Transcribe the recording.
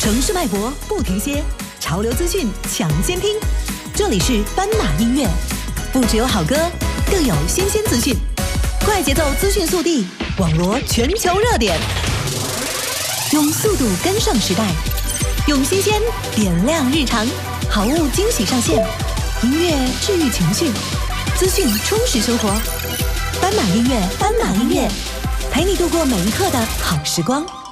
城市脉搏不停歇，潮流资讯抢先听。这里是斑马音乐，不只有好歌，更有新鲜资讯。快节奏资讯速递，网罗全球热点，用速度跟上时代，用新鲜点亮日常。好物惊喜上线，音乐治愈情绪，资讯充实生活。斑马音乐，陪你度过每一刻的好时光。